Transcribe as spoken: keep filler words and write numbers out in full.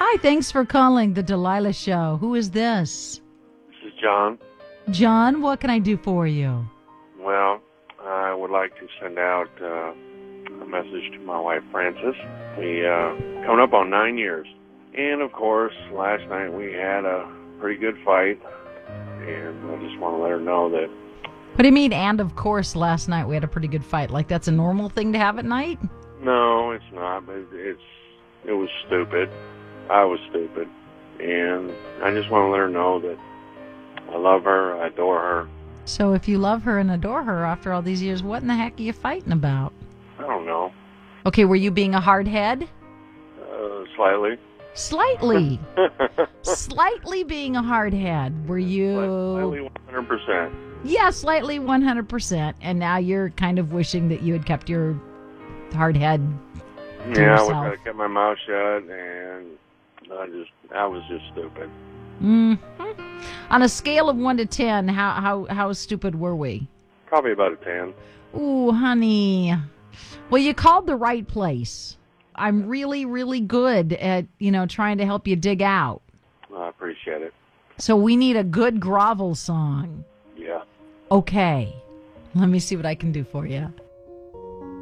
Hi, thanks for calling the Delilah Show. Who is this? This is John. John, what can I do for you? Well, I would like to send out uh, a message to my wife, Frances. We uh, coming up on nine years. And, of course, last night we had a pretty good fight. And I just want to let her know that... What do you mean, and of course, last night we had a pretty good fight? Like that's a normal thing to have at night? No, it's not. But it's It was stupid. I was stupid. And I just want to let her know that I love her, I adore her. So if you love her and adore her after all these years, what in the heck are you fighting about? I don't know. Okay, were you being a hard head? Uh, slightly. Slightly. Slightly being a hard head. Were you... Slightly one hundred percent. Yeah, slightly one hundred percent. And now you're kind of wishing that you had kept your hard head to Yeah, yourself. I wish I kept my mouth shut, and I just, I was just stupid. Mm-hmm. On a scale of one to ten, how, how, how stupid were we? Probably about a ten. Ooh, honey. Well, you called the right place. I'm really, really good at, you know, trying to help you dig out. I appreciate it. So we need a good grovel song. Yeah. Okay. Let me see what I can do for you.